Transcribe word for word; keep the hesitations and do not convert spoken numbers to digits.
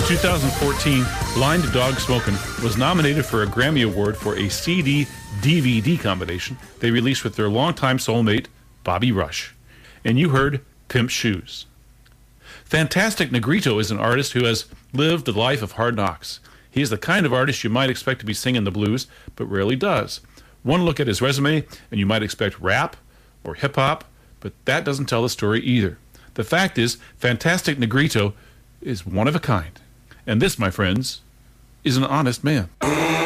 two thousand fourteen, Blind Dog Smokin' was nominated for a Grammy Award for a C D D V D combination they released with their longtime soulmate, Bobby Rush. And you heard Pimp Shoes. Fantastic Negrito is an artist who has lived the life of hard knocks. He is the kind of artist you might expect to be singing the blues, but rarely does. One look at his resume, and you might expect rap or hip-hop, but that doesn't tell the story either. The fact is, Fantastic Negrito is one of a kind. And this, my friends, is an honest man.